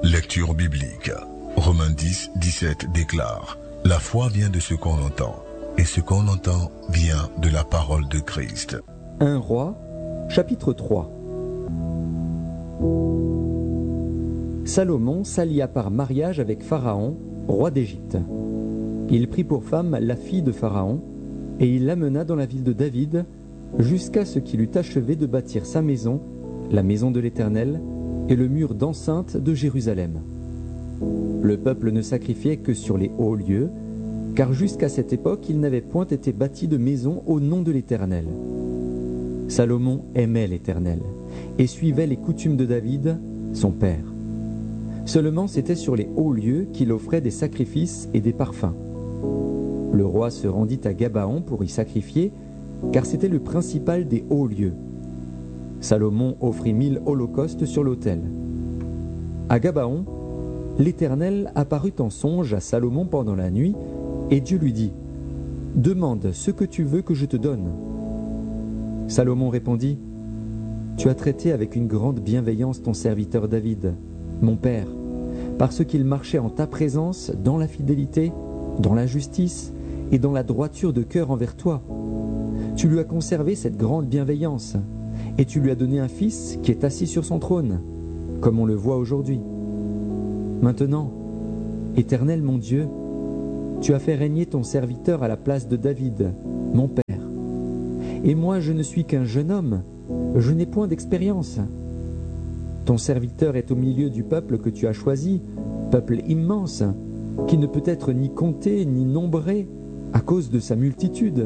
Lecture biblique. Romains 10, 17 déclare: La foi vient de ce qu'on entend, et ce qu'on entend vient de la parole de Christ. 1 Roi, chapitre 3. Salomon s'allia par mariage avec Pharaon, roi d'Égypte. Il prit pour femme la fille de Pharaon, et il l'amena dans la ville de David, jusqu'à ce qu'il eût achevé de bâtir sa maison, la maison de l'Éternel, et le mur d'enceinte de Jérusalem. Le peuple ne sacrifiait que sur les hauts lieux, car jusqu'à cette époque il n'avait point été bâti de maison au nom de l'Éternel. Salomon aimait l'Éternel, et suivait les coutumes de David, son père. Seulement c'était sur les hauts lieux qu'il offrait des sacrifices et des parfums. Le roi se rendit à Gabaon pour y sacrifier, car c'était le principal des hauts lieux. Salomon offrit 1000 holocaustes sur l'autel. À Gabaon, l'Éternel apparut en songe à Salomon pendant la nuit, et Dieu lui dit: « Demande ce que tu veux que je te donne. » Salomon répondit: « Tu as traité avec une grande bienveillance ton serviteur David, mon père, parce qu'il marchait en ta présence dans la fidélité, dans la justice et dans la droiture de cœur envers toi. Tu lui as conservé cette grande bienveillance, et tu lui as donné un fils qui est assis sur son trône, comme on le voit aujourd'hui. Maintenant, Éternel mon Dieu, tu as fait régner ton serviteur à la place de David, mon père. Et moi je ne suis qu'un jeune homme, je n'ai point d'expérience. Ton serviteur est au milieu du peuple que tu as choisi, peuple immense, qui ne peut être ni compté ni nombré à cause de sa multitude.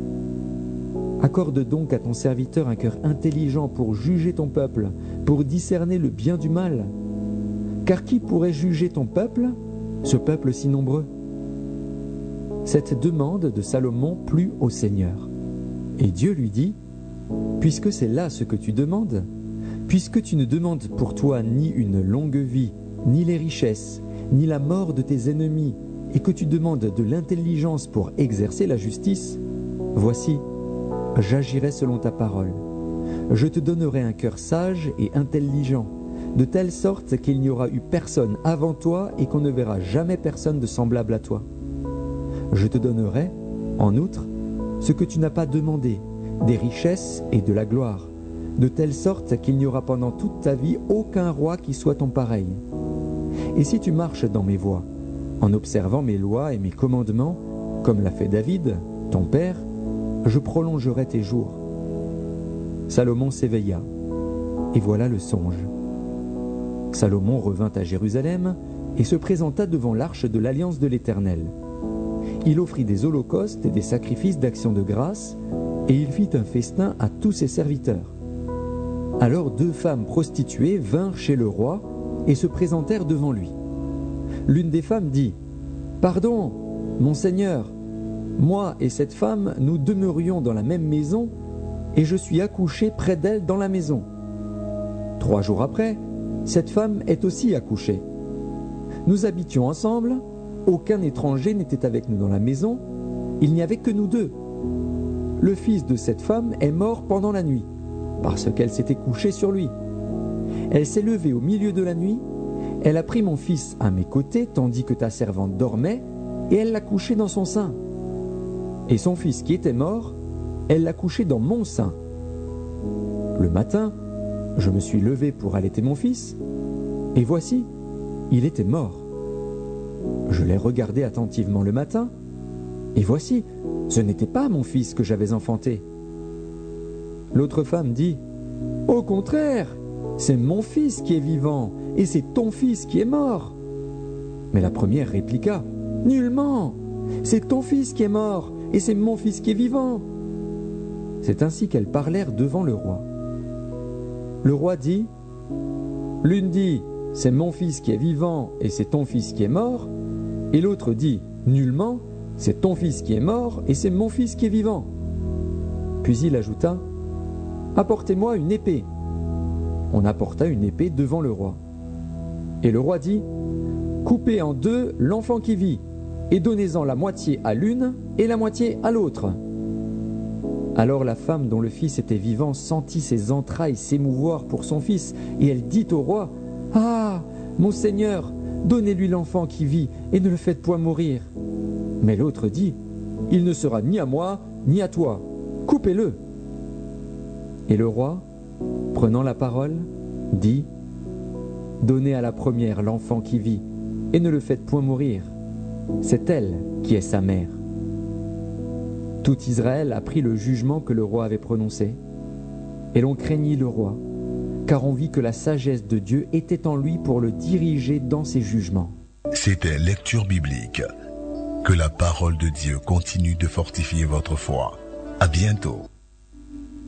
Accorde donc à ton serviteur un cœur intelligent pour juger ton peuple, pour discerner le bien du mal. Car qui pourrait juger ton peuple, ce peuple si nombreux? » Cette demande de Salomon plut au Seigneur. Et Dieu lui dit: « Puisque c'est là ce que tu demandes, puisque tu ne demandes pour toi ni une longue vie, ni les richesses, ni la mort de tes ennemis, et que tu demandes de l'intelligence pour exercer la justice, voici, j'agirai selon ta parole. Je te donnerai un cœur sage et intelligent, de telle sorte qu'il n'y aura eu personne avant toi et qu'on ne verra jamais personne de semblable à toi. Je te donnerai, en outre, ce que tu n'as pas demandé, des richesses et de la gloire, de telle sorte qu'il n'y aura pendant toute ta vie aucun roi qui soit ton pareil. Et si tu marches dans mes voies, en observant mes lois et mes commandements, comme l'a fait David, ton père, je prolongerai tes jours. » Salomon s'éveilla, et voilà le songe. Salomon revint à Jérusalem et se présenta devant l'arche de l'alliance de l'Éternel. Il offrit des holocaustes et des sacrifices d'action de grâce, et il fit un festin à tous ses serviteurs. Alors 2 femmes prostituées vinrent chez le roi et se présentèrent devant lui. L'une des femmes dit: « Pardon, mon Seigneur, moi et cette femme, nous demeurions dans la même maison, et je suis accouchée près d'elle dans la maison. 3 jours après, cette femme est aussi accouchée. Nous habitions ensemble, aucun étranger n'était avec nous dans la maison, il n'y avait que nous 2. Le fils de cette femme est mort pendant la nuit, parce qu'elle s'était couchée sur lui. Elle s'est levée au milieu de la nuit, elle a pris mon fils à mes côtés tandis que ta servante dormait, et elle l'a couché dans son sein. Et son fils qui était mort, elle l'a couché dans mon sein. Le matin, je me suis levé pour allaiter mon fils, et voici, il était mort. Je l'ai regardé attentivement le matin, et voici, ce n'était pas mon fils que j'avais enfanté. » L'autre femme dit: « Au contraire, c'est mon fils qui est vivant, et c'est ton fils qui est mort. » Mais la première répliqua: « Nullement, c'est ton fils qui est mort, et c'est mon fils qui est vivant. » C'est ainsi qu'elles parlèrent devant le roi. Le roi dit: « L'une dit: c'est mon fils qui est vivant, et c'est ton fils qui est mort. Et l'autre dit: nullement, c'est ton fils qui est mort, et c'est mon fils qui est vivant. » Puis il ajouta: « Apportez-moi une épée. » On apporta une épée devant le roi. Et le roi dit: « Coupez en 2 l'enfant qui vit, et donnez-en la moitié à l'une et la moitié à l'autre. » Alors la femme dont le fils était vivant sentit ses entrailles s'émouvoir pour son fils, et elle dit au roi: « Ah, « Mon Seigneur, donnez-lui l'enfant qui vit et ne le faites point mourir. » Mais l'autre dit, « Il ne sera ni à moi, ni à toi. Coupez-le. » Et le roi, prenant la parole, dit, « Donnez à la première l'enfant qui vit et ne le faites point mourir. C'est elle qui est sa mère. » Tout Israël apprit le jugement que le roi avait prononcé, et l'on craignit le roi, car on vit que la sagesse de Dieu était en lui pour le diriger dans ses jugements. C'était Lecture biblique. Que la parole de Dieu continue de fortifier votre foi. À bientôt.